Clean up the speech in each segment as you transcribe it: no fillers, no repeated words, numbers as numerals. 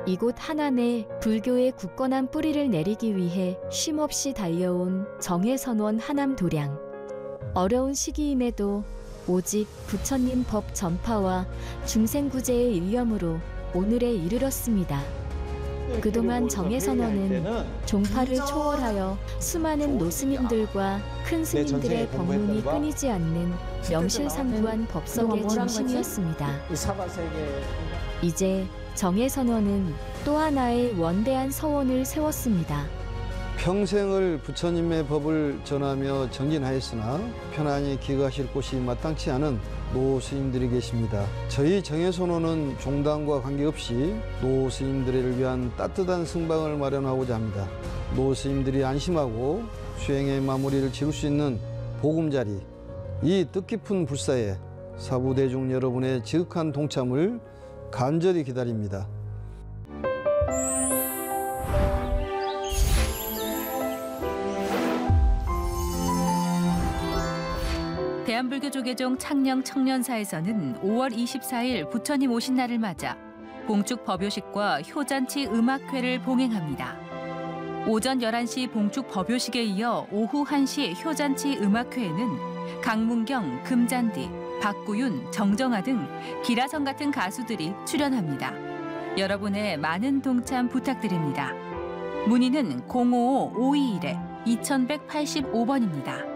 이곳 하남에 불교의 굳건한 뿌리를 내리기 위해 쉼없이 달려온 정해선원 하남도량. 어려운 시기임에도 오직 부처님 법 전파와 중생구제의 일념으로 오늘에 이르렀습니다. 그동안 정해선원은 종파를 초월하여 수많은 노스님들과 큰 스님들의 법문이 끊이지 않는 명실상부한 법석의 중심이었습니다. 이제 정해선원은 또 하나의 원대한 서원을 세웠습니다. 평생을 부처님의 법을 전하며 정진하였으나 편안히 기거하실 곳이 마땅치 않은 노스님들이 계십니다. 저희 정해선원은 종단과 관계없이 노스님들을 위한 따뜻한 승방을 마련하고자 합니다. 노스님들이 안심하고 수행의 마무리를 지을 수 있는 보금자리, 이 뜻깊은 불사에 사부대중 여러분의 지극한 동참을 간절히 기다립니다. 대한불교조계종 창녕 청년사에서는 5월 24일 부처님 오신 날을 맞아 봉축 법요식과 효잔치 음악회를 봉행합니다. 오전 11시 봉축 법요식에 이어 오후 1시 효잔치 음악회에는 강문경, 금잔디, 박구윤, 정정아 등 기라성 같은 가수들이 출연합니다. 여러분의 많은 동참 부탁드립니다. 문의는 055-521-2185번입니다.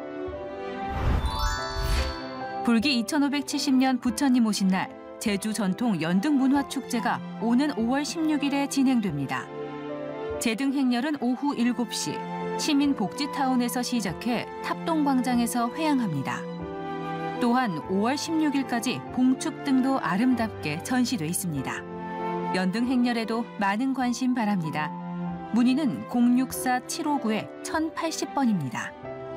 불기 2570년 부처님 오신 날 제주 전통 연등문화축제가 오는 5월 16일에 진행됩니다. 제등 행렬은 오후 7시 시민복지타운에서 시작해 탑동광장에서 회항합니다. 또한 5월 16일까지 봉축 등도 아름답게 전시돼 있습니다. 연등 행렬에도 많은 관심 바랍니다. 문의는 064-759-1080번입니다.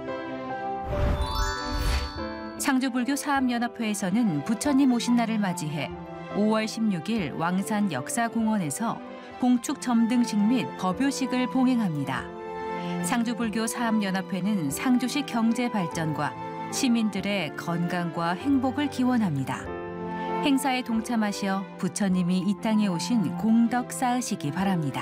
상주불교 사암연합회에서는 부처님 오신 날을 맞이해 5월 16일 왕산 역사공원에서 봉축 점등식 및 법요식을 봉행합니다. 상주불교 사암연합회는 상주시 경제 발전과 시민들의 건강과 행복을 기원합니다. 행사에 동참하셔 부처님이 이 땅에 오신 공덕 쌓으시기 바랍니다.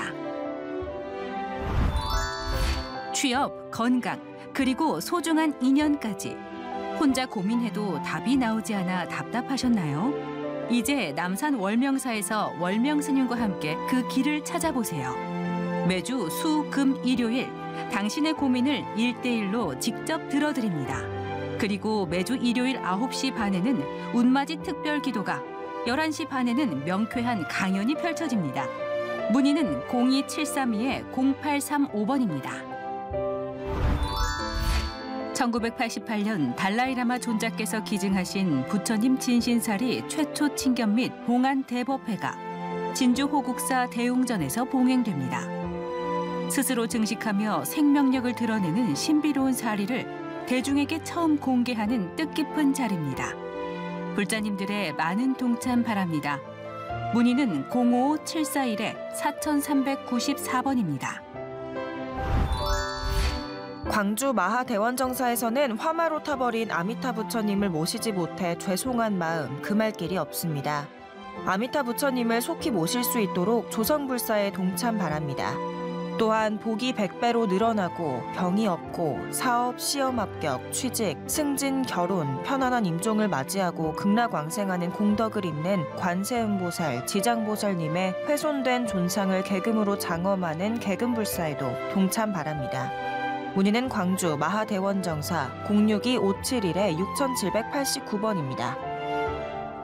취업, 건강, 그리고 소중한 인연까지 혼자 고민해도 답이 나오지 않아 답답하셨나요? 이제 남산 월명사에서 월명스님과 함께 그 길을 찾아보세요. 매주 수, 금, 일요일 당신의 고민을 1대1로 직접 들어드립니다. 그리고 매주 일요일 9시 반에는 운맞이 특별 기도가, 11시 반에는 명쾌한 강연이 펼쳐집니다. 문의는 02732-0835번입니다. 1988년 달라이라마 존자께서 기증하신 부처님 진신살이 최초 친견 및 봉안 대법회가 진주 호국사 대웅전에서 봉행됩니다. 스스로 증식하며 생명력을 드러내는 신비로운 사리를 대중에게 처음 공개하는 뜻깊은 자리입니다. 불자님들의 많은 동참 바랍니다. 문의는 055-741-4394번입니다. 광주 마하대원정사에서는 화마로 타버린 아미타 부처님을 모시지 못해 죄송한 마음 금할 길이 없습니다. 아미타 부처님을 속히 모실 수 있도록 조성불사에 동참 바랍니다. 또한 복이 100배로 늘어나고 병이 없고 사업, 시험 합격, 취직, 승진, 결혼, 편안한 임종을 맞이하고 극락왕생하는 공덕을 잇는 관세음보살, 지장보살님의 훼손된 존상을 계금으로 장엄하는 계금불사에도 동참 바랍니다. 문의는 광주 마하대원정사 062-571-6789번입니다.